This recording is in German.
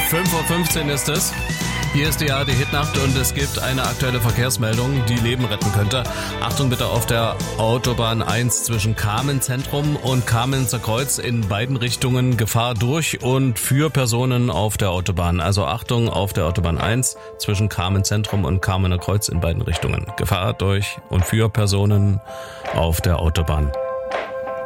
5:15 Uhr ist es. Hier ist die ARD-Hitnacht und es gibt eine aktuelle Verkehrsmeldung, die Leben retten könnte. Achtung bitte auf der Autobahn 1 zwischen Kamen-Zentrum und Kamenzer Kreuz in beiden Richtungen Gefahr durch und für Personen auf der Autobahn. Also Achtung auf der Autobahn 1 zwischen Kamen-Zentrum und Kamener Kreuz in beiden Richtungen. Gefahr durch und für Personen auf der Autobahn.